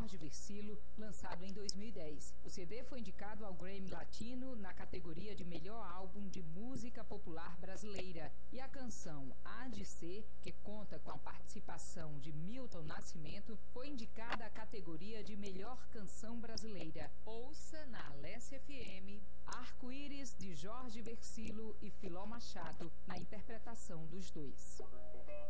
Jorge Vercillo, lançado em 2010. O CD foi indicado ao Grammy Latino na categoria de Melhor Álbum de Música Popular Brasileira. E a canção Há de Ser, que conta com a participação de Milton Nascimento, foi indicada à categoria de Melhor Canção Brasileira. Ouça na Alessia FM Arco-Íris, de Jorge Vercillo e Filó Machado, na interpretação dos dois.